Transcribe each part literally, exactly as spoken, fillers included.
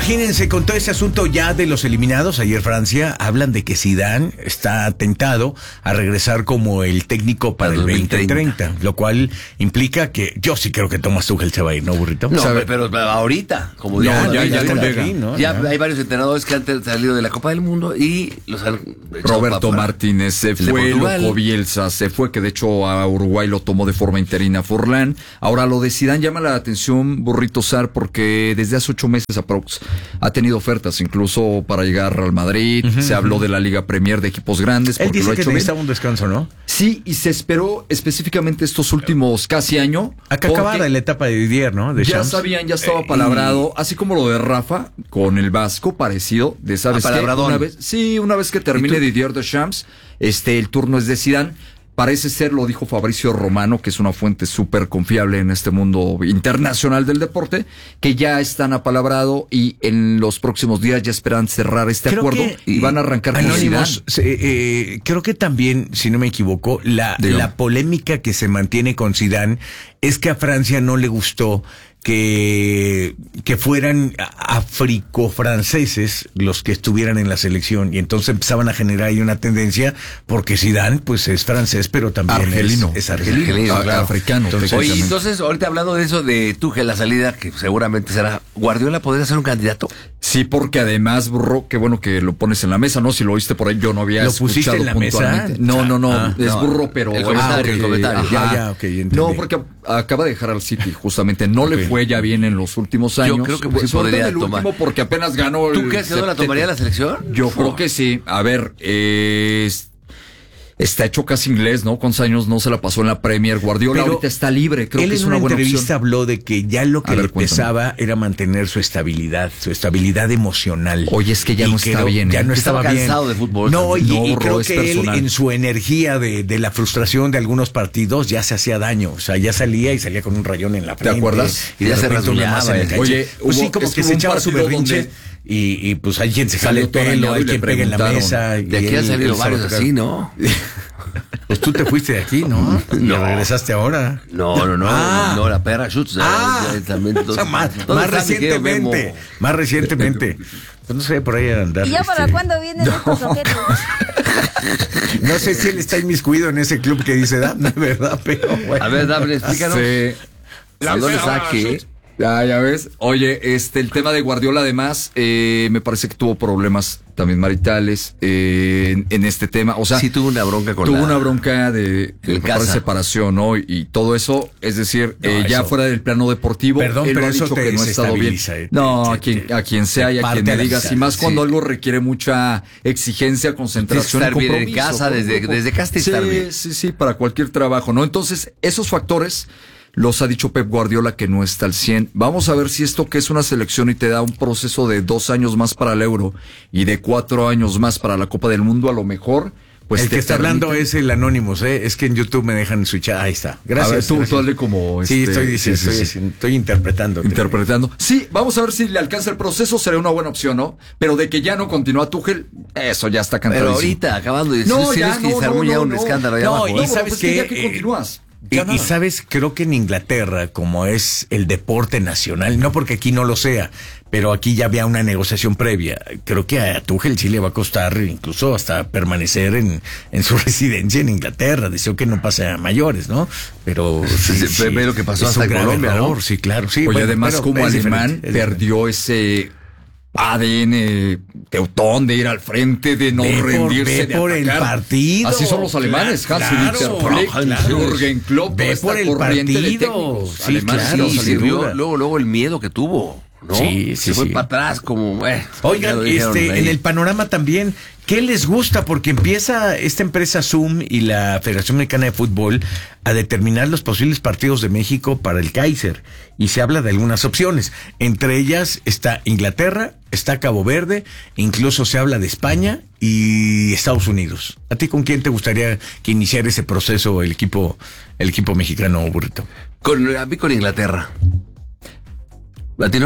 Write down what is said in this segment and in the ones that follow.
imagínense con todo ese asunto ya de los eliminados. Ayer Francia hablan de que Zidane está tentado a regresar como el técnico para el veinte treinta, lo cual implica que yo sí creo que Thomas Tuchel se va a ir, ¿no, burrito? No, pero, pero ahorita, como ya, digo, ya, ya, ya, ya, aquí, ¿no? ya ya hay varios entrenadores que han salido de la Copa del Mundo y los han Roberto Martínez se fue, Loco Bielsa se fue, que de hecho a Uruguay lo tomó de forma interina Forlán. Ahora lo de Zidane llama la atención, burrito Sar, porque desde hace ocho meses aprox ha tenido ofertas incluso para llegar al Madrid. Uh-huh, se habló uh-huh. de la Liga Premier de equipos grandes. Él dice lo ha que hecho necesitaba un descanso, ¿no? Sí, y se esperó específicamente estos últimos casi año a que acabara la etapa de Didier, ¿no? De ya Champs. sabían, ya estaba palabrado, y... así como lo de Rafa con el Vasco, parecido, de sabes qué, una vez, sí, una vez que termine Didier Deschamps, este, el turno es de Zidane. Parece ser, lo dijo Fabrizio Romano, que es una fuente súper confiable en este mundo internacional del deporte, que ya están apalabrado y en los próximos días ya esperan cerrar este creo acuerdo que, y van a arrancar con Zidane. Eh, creo que también, si no me equivoco, la, la polémica que se mantiene con Zidane es que a Francia no le gustó que, que fueran africofranceses los que estuvieran en la selección, y entonces empezaban a generar ahí una tendencia, porque Zidane pues es francés, pero también argelino, es, es argelino, argelino claro. africano. Entonces, oye, entonces ahorita hablando de eso de Tuchel, la salida que seguramente será, ¿Guardiola podría ser un candidato? Sí, porque además, burro, qué bueno que lo pones en la mesa, ¿no? Si lo oíste por ahí, yo no había ¿Lo escuchado pusiste en la mesa? No, no, no, ah, es no, burro, pero el comentario, ah, el comentario. Ya, ya, okay, entendí. No, porque acaba de dejar al City, justamente, no okay. le fue ya bien en los últimos años. Yo creo que pues, sí podría el tomar. Último porque apenas ganó. ¿Tú crees que no la tomaría la selección? Yo oh. creo que sí. A ver, eh, está hecho casi inglés, ¿no? ¿Cuántos años no se la pasó en la Premier? Guardiola pero ahorita está libre, creo que es una, una buena entrevista opción. Habló de que ya lo que ver, le pesaba era mantener su estabilidad, su estabilidad emocional. Oye, es que ya y no está bien. Ya ¿eh? no estaba, estaba bien. cansado de fútbol. No, y, no y bro, creo es que personal. él en su energía de, de la frustración de algunos partidos ya se hacía daño. O sea, ya salía y salía con un rayón en la frente. ¿Te acuerdas? Y ya se rasguñaba. Oye, pues sí, como que se echaba su berrinche. Y, y pues hay quien se jale el pelo, hay quien pega en la mesa. De aquí han salido varios así, ¿no? Pues tú te fuiste de aquí, ¿no? No. Y regresaste ahora. No, no, no. Ah. No, la perra Schutz. Ah. Ya, también, o sea, más, más recientemente. Más recientemente. Pues no sé, por ahí andar. ¿Y ya este... para cuándo vienen no. estos objetos? No sé si él está inmiscuido en ese club que dice Dafne, ¿verdad? Pero bueno. A ver, Dafne, explícanos. Sí. ¿A dónde saque? Ya, ya ves. Oye, este, el tema de Guardiola, además, eh, me parece que tuvo problemas también maritales eh, en, en este tema. O sea, sí tuvo una bronca con tuvo la... una bronca de, de separación, ¿no? Y, y todo eso, es decir, no, eh, ya eso, fuera del plano deportivo. Perdón, él pero ha eso dicho te que no ha estado bien. Eh, no, te, a quien, te, a quien sea y a quien me digas. Y más sí. cuando algo requiere mucha exigencia, concentración y compromiso. En casa, desde, desde casa sí, estar bien. Sí, sí, para cualquier trabajo, ¿no? Entonces, esos factores los ha dicho Pep Guardiola que no está al cien. Vamos a ver si esto que es una selección y te da un proceso de dos años más para el Euro y de cuatro años más para la Copa del Mundo, a lo mejor... Pues el que está permite... hablando es el Anonymous, ¿eh? Es que en YouTube me dejan switchar. Ahí está. Gracias. A ver, tú, gracias. tú dale como... Sí, este, estoy diciendo, sí, sí, estoy, sí. estoy interpretando. Interpretando. Sí, vamos a ver si le alcanza el proceso, sería una buena opción, ¿no? Pero de que ya no continúa Tuchel, eso ya está cantado. Pero ahorita, acabando de decir, no, si ya, es que no, se armó no, ya no, un no, escándalo allá no, abajo. Y no, sabes pues que, ya que eh, continúas. Y, y sabes, creo que en Inglaterra, como es el deporte nacional, no porque aquí no lo sea, pero aquí ya había una negociación previa. Creo que a Tuchel sí le va a costar incluso hasta permanecer en, en su residencia en Inglaterra. Deseo que no pase a mayores, ¿no? Pero sí, sí, sí, ve lo que pasó es hasta un en Colombia, error, ¿no? Sí, claro, sí. Oye, bueno, además pero como es alemán perdió ese A D N teutón de ir al frente, de no ve rendirse, por, ve de por el partido. Así son los alemanes, claro, Hans-Dieter Flick, claro. Jürgen Klopp, ve por el partido. Sí, alemanes, claro, sí, sin sirvió, duda. luego, luego el miedo que tuvo, ¿no? Sí, sí, se fue sí. para atrás como, eh, Oigan, este, en el panorama también, ¿qué les gusta? Porque empieza esta empresa Zoom y la Federación Mexicana de Fútbol a determinar los posibles partidos de México para el Kaiser. Y se habla de algunas opciones. Entre ellas está Inglaterra, está Cabo Verde, incluso se habla de España y Estados Unidos. ¿A ti con quién te gustaría que iniciara ese proceso el equipo, el equipo mexicano, Burrito? Con, a mí con Inglaterra. ¿A ti no?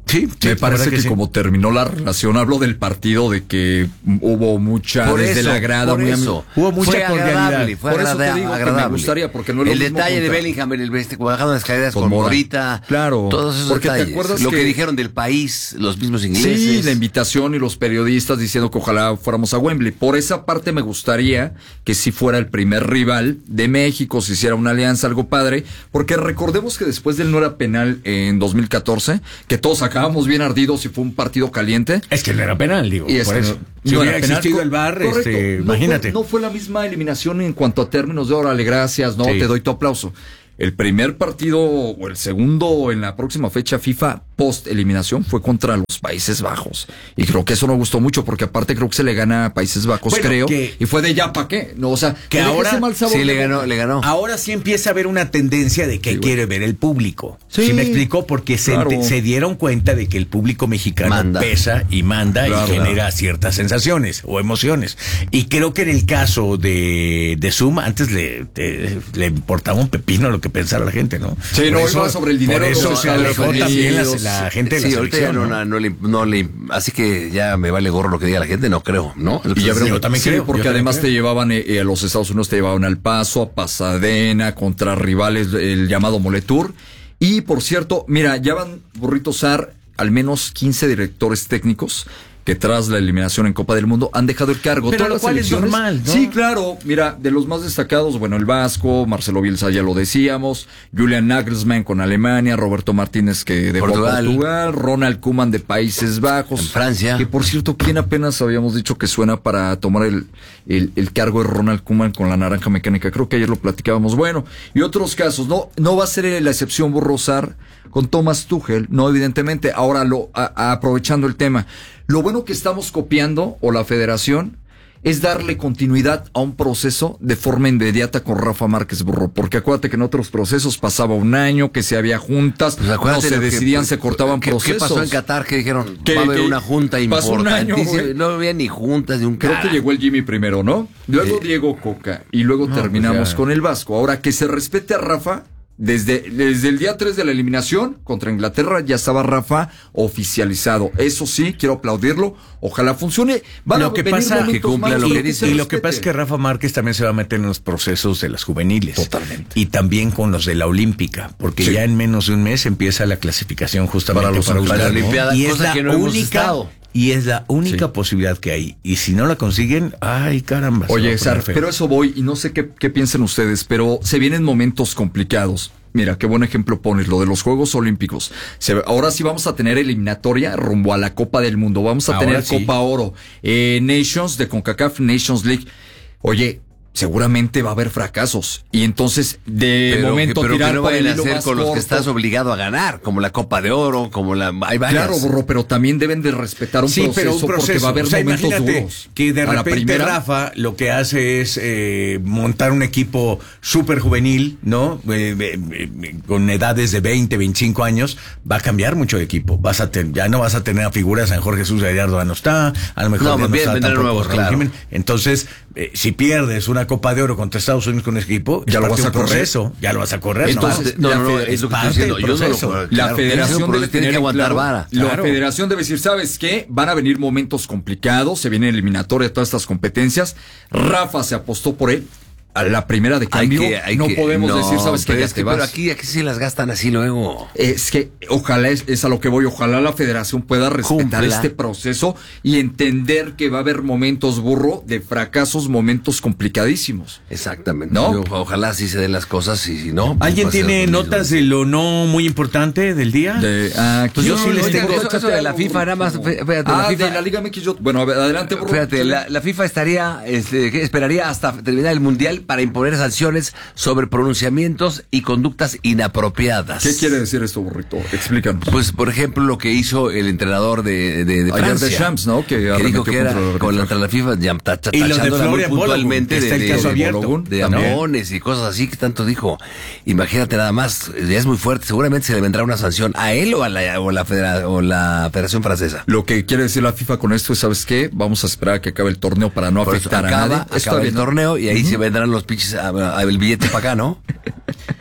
Sí, sí, me parece que, que sí. como terminó la relación, hablo del partido, de que hubo mucha por desde eso, la grada, por muy eso. Hubo mucha fue cordialidad. Agradable, fue por eso agrada- te digo agradable. que me gustaría, porque no es lo el mismo detalle de contra- Bellingham en el este, bajando las escaleras Con con, Mora. Morita, Claro, todos esos porque te detalles. acuerdas Lo que... que- dijeron del país, los mismos ingleses. Sí, la invitación y los periodistas diciendo que ojalá fuéramos a Wembley. Por esa parte me gustaría que si fuera el primer rival de México, se hiciera una alianza, algo padre, porque recordemos que después del no era penal en dos mil catorce, que todos acabamos bien ardidos y fue un partido caliente. Es que no era penal, digo. Y es por que eso. no- Si no hubiera era penal, existido co- el V A R, correcto. este, No imagínate. Fue, no fue la misma eliminación en cuanto a términos de órale, gracias, no, Sí. te doy tu aplauso. El primer partido o el segundo en la próxima fecha FIFA post eliminación fue contra los Países Bajos. Y creo que eso no gustó mucho porque aparte creo que se le gana a Países Bajos, Bueno, creo. que- y fue de ya pa' qué. No, o sea, Que me deja ahora- ese mal sabor Sí, de le boca. ganó, le ganó. Ahora sí empieza a haber una tendencia de que Sí, quiere ver el público. Sí. Sí, me explico, porque se, Claro. ente- se dieron cuenta de que el público mexicano Manda. pesa y manda Claro. y genera ciertas sensaciones o emociones. Y creo que en el caso de, de Zoom, antes le, te- le importaba un pepino lo que pensara la gente, ¿no? Sí, Por no, eso- iba sobre el dinero Por de eso los se Estados alejó Unidos. también la, la gente de Sí, la ahorita ya selección, no, ¿no? no le, no le, así que ya me vale gorro lo que diga la gente, no creo, ¿no? Y ya Sí, veremos. yo también Sí, creo, porque yo también además creo. te llevaban eh, eh, a los Estados Unidos, te llevaban al Paso, a Pasadena, contra rivales, el llamado Moletour. Y por cierto, mira, ya van, Burrito Sar, al menos quince directores técnicos que tras la eliminación en Copa del Mundo han dejado el cargo. Pero Todas lo las cual es selecciones- normal, ¿no? Sí, claro. Mira, de los más destacados, bueno, el Vasco, Marcelo Bielsa ya lo decíamos, Julian Nagelsmann con Alemania, Roberto Martínez que dejó a Portugal. Portugal, Ronald Koeman de Países Bajos. En Francia. Que por cierto, ¿quién apenas habíamos dicho que suena para tomar el, el, el cargo de Ronald Koeman con la naranja mecánica? Creo que ayer lo platicábamos. Bueno, y otros casos, no, no va a ser la excepción Borrosar con Thomas Tuchel, no, evidentemente. Ahora, lo, a- a- aprovechando el tema, lo bueno que estamos copiando, o la federación, es darle continuidad a un proceso de forma inmediata con Rafa Márquez Burro, porque acuérdate que en otros procesos pasaba un año, que se había juntas, Pues no acuérdate se lo que- decidían, se cortaban ¿qué, procesos. ¿Qué pasó en Qatar? Que dijeron, Que- va a haber que una junta pasó un año, importantísima. güey. No había ni juntas de un Creo cara. que llegó el Jimmy primero, ¿no? Luego Diego Coca y luego No, terminamos pues ya. con el Vasco. Ahora que se respete a Rafa, desde, desde el día tres de la eliminación contra Inglaterra ya estaba Rafa oficializado. Eso sí, quiero aplaudirlo. Ojalá funcione. Van Lo a que venir pasa- momentos que cumpla malos, lo pero que dice. se Y lo que respete. pasa es que Rafa Márquez también se va a meter en los procesos de las juveniles. Totalmente. Y también con los de la Olímpica, porque Sí. ya en menos de un mes empieza la clasificación justamente Para para, los- Australia. para la Olimpiada, y es cosa la que no hemos única estado. y es la única Sí. posibilidad que hay. Y si no la consiguen, ay caramba. se va a Oye, poner Sar, feo. pero eso voy y no sé qué, qué piensen ustedes, pero se vienen momentos complicados. Mira, qué buen ejemplo pones, lo de los Juegos Olímpicos. Se- ahora sí vamos a tener eliminatoria rumbo a la Copa del Mundo. Vamos a Ahora tener sí. Copa Oro, eh, Nations de CONCACAF, Nations League. Oye, seguramente va a haber fracasos. Y entonces, de Pero, momento, que, pero tirar que no por el vayan a hilo hacer más con los corto. que estás obligado a ganar, como la Copa de Oro, como la... Hay varias. Claro, Borro, pero también deben de respetar un, Sí, proceso, pero un proceso. porque va a haber O sea, momentos imagínate duros. que de A la repente primera, Rafa lo que hace es eh, montar un equipo súper juvenil, ¿no? Eh, eh, eh, con edades de veinte, veinticinco años, va a cambiar mucho de equipo. Vas a ten- ya no vas a tener a figuras, San Jorge Jesús Gallardo ya no está, a lo mejor No, ya no bien, está vendrán tampoco nuevos, Raúl claro. Jiménez. Entonces, eh, si pierdes una Copa de Oro contra Estados Unidos con un equipo, Ya es lo parte vas de a un correr. proceso, ya lo vas a correr. Entonces, ¿no? No, no, no, Es es lo que estoy parte diciendo. del Yo no lo proceso. puedo- La Claro, federación tiene debe que tener en aguantar claro, vara. La Claro. federación debe decir, ¿sabes qué? Van a venir momentos complicados, se viene eliminatoria, todas estas competencias. Rafa se apostó por él. A la primera de Hay cambio, que- hay no que- podemos no, decir, ¿sabes qué? pero Ya es te que- vas. Pero aquí, aquí sí las gastan así luego. Es que ojalá es, es a lo que voy, ojalá la federación pueda respetar Cumpla. este proceso y entender que va a haber momentos, Burro, de fracasos, momentos complicadísimos. Exactamente. ¿No? Yo, ojalá sí se den las cosas y si no... pues ¿Alguien va a ser tiene lo mismo. notas de lo no muy importante del día? De, ah, Pues yo ¿quién- sí les oigan, tengo- Eso, eso de la FIFA, nada más... fí- Fíjate, Ah, la FIFA, de la Liga M X, yo- bueno, a ver, adelante, Burro. Fíjate, la, la FIFA estaría, este, que esperaría hasta terminar el Mundial para imponer sanciones sobre pronunciamientos y conductas inapropiadas. ¿Qué quiere decir esto, Burrito? Explícanos. Pues, por ejemplo, lo que hizo el entrenador de, de, de Ayer Francia. de Champs, ¿no? Que Que, arremetió dijo que era contra el con la, arbitraje. la FIFA ya, ta- ta- Y lo de tachándola muy Florian Balogun, puntualmente que está de, el caso de- abierto. Balogun, de también. amones y cosas así que tanto dijo. Imagínate nada más, ya es muy fuerte. Seguramente se le vendrá una sanción a él o a la, o la, federa- o la Federación Francesa. Lo que quiere decir la FIFA con esto es, ¿sabes qué? Vamos a esperar a que acabe el torneo para no Por eso afectar a acaba, nadie. acaba Está el bien, ¿no? torneo y ahí se vendrán los pinches a- a- el billete para acá, ¿no?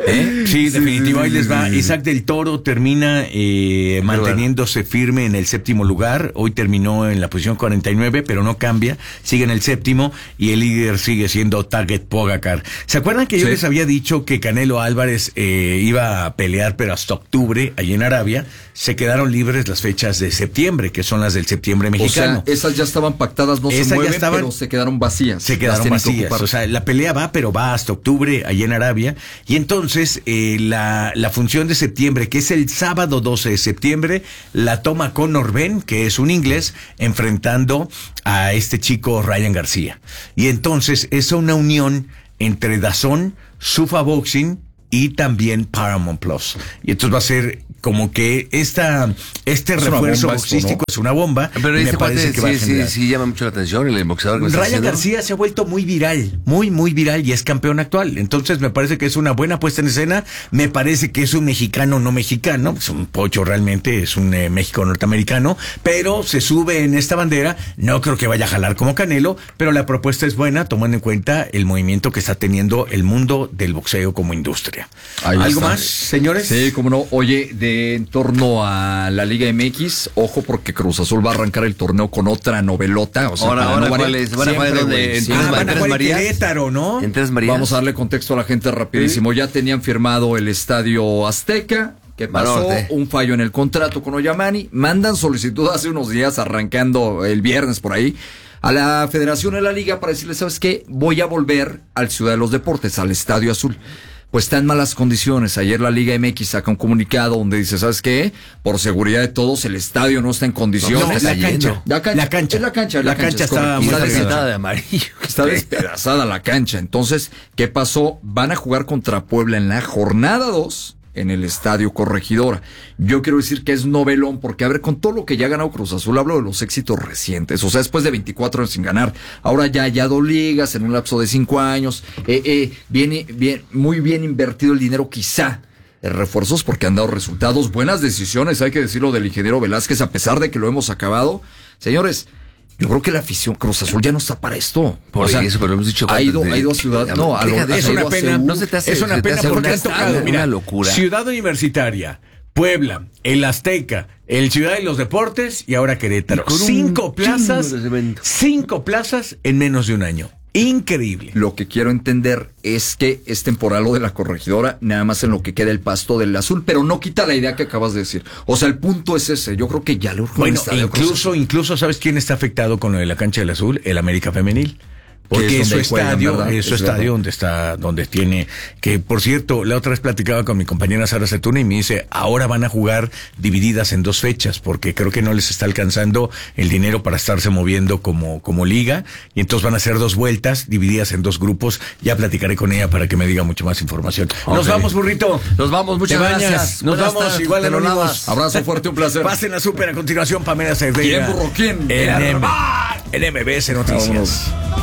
¿Eh? Sí, definitivo, ahí les va. Isaac del Toro termina eh, manteniéndose firme en el séptimo lugar. Hoy terminó en la posición cuarenta y nueve, pero no cambia. Sigue en el séptimo y el líder sigue siendo Target Pogacar. ¿Se acuerdan que yo sí. les había dicho que Canelo Álvarez eh, iba a pelear, pero hasta octubre, allí en Arabia? Se quedaron libres las fechas de septiembre, que son las del septiembre mexicano. O sea, esas ya estaban pactadas, no esas se mueven, estaban, pero se quedaron vacías. Se quedaron vacías. O sea, la pelea va, pero va hasta octubre, allí en Arabia. Y entonces, eh, la, la función de septiembre, que es el sábado doce de septiembre, la toma Conor Benn, que es un inglés, enfrentando a este chico Ryan García. Y entonces, es una unión entre DAZN, Zuffa Boxing y también Paramount Plus. Y entonces va a ser como que esta este es refuerzo boxístico, ¿no? Es una bomba. Pero este me parece que sí, va a sí, sí llama mucho la atención el boxeador. Que Ryan García se ha vuelto muy viral, muy, muy viral y es campeón actual. Entonces me parece que es una buena puesta en escena. Me parece que es un mexicano no mexicano. Es un pocho realmente, es un eh, México norteamericano, pero se sube en esta bandera. No creo que vaya a jalar como Canelo, pero la propuesta es buena, tomando en cuenta el movimiento que está teniendo el mundo del boxeo como industria. Ahí ¿Algo está. más, señores? Sí, cómo no. Oye, de en torno a la Liga M X, ojo porque Cruz Azul va a arrancar el torneo con otra novelota. O sea, ahora, ahora, no ¿cuál es? ¿Van a jugar donde? En Tres, ah, Tres Marías. Querétaro, ¿no? En Tres Marías. Vamos a darle contexto a la gente rapidísimo. ¿Sí? Ya tenían firmado el Estadio Azteca. ¿Qué pasó? Banorte. Un fallo en el contrato con Oyamani. Mandan solicitud hace unos días, arrancando el viernes por ahí, a la Federación de la Liga para decirle, ¿sabes qué? Voy a volver al Ciudad de los Deportes, al Estadio Azul. Pues está en malas condiciones. Ayer la Liga M X saca un comunicado donde dice, ¿sabes qué? Por seguridad de todos, el estadio no está en condiciones. No, la, cancha. la cancha. La cancha. Es la cancha. La, la cancha, cancha está muy despedazada de amarillo. Está despedazada la cancha. Entonces, ¿qué pasó? Van a jugar contra Puebla en la jornada dos en el Estadio Corregidora. Yo quiero decir que es novelón porque, a ver, con todo lo que ya ha ganado Cruz Azul, hablo de los éxitos recientes, o sea, después de veinticuatro años sin ganar, ahora ya ya dos ligas en un lapso de cinco años, eh, eh, viene bien, muy bien invertido el dinero quizá, en refuerzos porque han dado resultados, buenas decisiones, hay que decirlo del ingeniero Velázquez, a pesar de que lo hemos acabado. Señores, yo creo que la afición Cruz Azul ya no está para esto. Por o sea, eso, pero lo hemos dicho. Ha ido, de, ha ido a Ciudad. De, no, a lo, es una pena. No se te hace, es una se pena te porque han tocado. Mira, una locura. Ciudad Universitaria, Puebla, el Azteca, el Ciudad de los Deportes y ahora Querétaro. Cinco plazas. Cinco plazas en menos de un año. Increíble. Lo que quiero entender es que es temporal lo de la Corregidora, nada más en lo que queda el pasto del Azul, pero no quita la idea que acabas de decir. O sea, el punto es ese. Yo creo que ya lo Bueno, incluso, incluso, ¿sabes quién está afectado con lo de la cancha del Azul? El América Femenil. Porque es su estadio, juegan, es su es estadio donde está, donde tiene, que por cierto, la otra vez platicaba con mi compañera Sara Zetuna y me dice, ahora van a jugar divididas en dos fechas, porque creo que no les está alcanzando el dinero para estarse moviendo como, como liga, y entonces van a hacer dos vueltas divididas en dos grupos. Ya platicaré con ella para que me diga mucho más información. Okay. Nos vamos, burrito. Nos vamos, muchas gracias. Nos Buenas vamos, igual de los Abrazo fuerte, un placer. Pasen a súper a continuación, Pamela Cerdeira. ¿Quién, burro, quién? En, en M B S Noticias. Vámonos.